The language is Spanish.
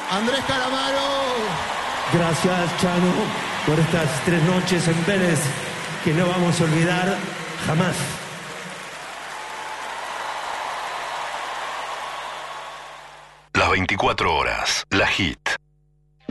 Andrés Calamaro. Gracias, Chano, por estas 3 noches en Vélez que no vamos a olvidar jamás. Las 24 horas, la hit.